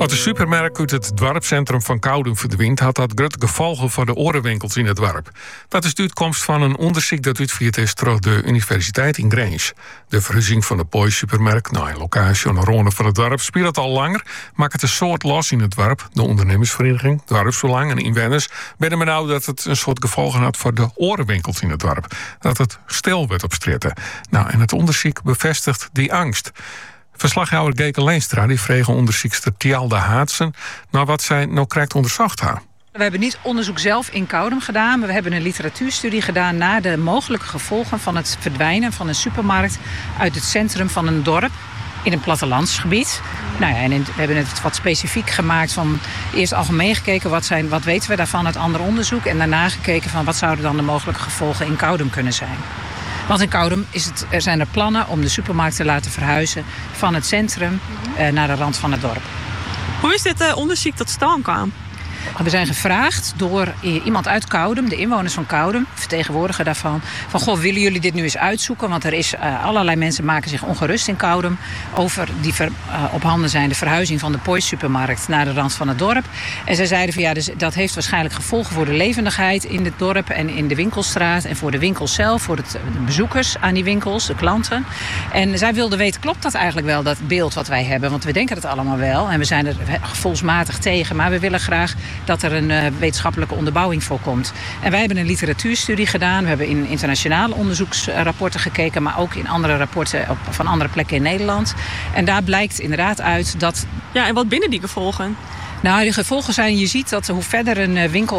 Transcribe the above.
Als de supermarkt uit het dorpscentrum van Koudum verdwijnt, had dat grote gevolgen voor de orenwinkels in het dorp. Dat is de uitkomst van een onderzoek dat uitgevoerd is door de Universiteit in Grange. De verhuizing van de Pooi-supermarkt naar een locatie aan de ronde van het dorp speelt al langer, maakt het een soort los in het dorp. De ondernemersvereniging, dorpsbelang en inwoners werden benauwd dat het een soort gevolgen had voor de orenwinkels in het dorp. Dat het stil werd op stritten. Nou, en het onderzoek bevestigt die angst. Verslaghouder Geke Leenstra die vregen onderzoekster Tjalda Haatsen naar wat zij nou krijgt onderzocht haar. We hebben niet onderzoek zelf in Koudum gedaan, maar we hebben een literatuurstudie gedaan naar de mogelijke gevolgen van het verdwijnen van een supermarkt uit het centrum van een dorp in een plattelandsgebied. Nou ja, en we hebben het wat specifiek gemaakt van eerst algemeen gekeken wat weten we daarvan uit ander onderzoek en daarna gekeken van wat zouden dan de mogelijke gevolgen in Koudum kunnen zijn. Want in Koudum zijn er plannen om de supermarkt te laten verhuizen van het centrum naar de rand van het dorp. Hoe is dit onderzoek tot stand kwam? We zijn gevraagd door iemand uit Koudum, de inwoners van Koudum, vertegenwoordiger daarvan, van goh, willen jullie dit nu eens uitzoeken? Want er is allerlei mensen maken zich ongerust in Koudum over die op handen zijnde verhuizing van de Pooi-supermarkt naar de rand van het dorp. En zij zeiden van ja, dus dat heeft waarschijnlijk gevolgen voor de levendigheid in het dorp en in de winkelstraat en voor de winkels zelf, voor de bezoekers aan die winkels, de klanten. En zij wilden weten, klopt dat eigenlijk wel, dat beeld wat wij hebben? Want we denken het allemaal wel en we zijn er gevoelsmatig tegen, maar we willen graag dat er een wetenschappelijke onderbouwing voor komt. En wij hebben een literatuurstudie gedaan. We hebben in internationale onderzoeksrapporten gekeken, maar ook in andere rapporten van andere plekken in Nederland. En daar blijkt inderdaad uit dat... Ja, en wat binnen die gevolgen? Nou, de gevolgen zijn, je ziet dat hoe verder een winkel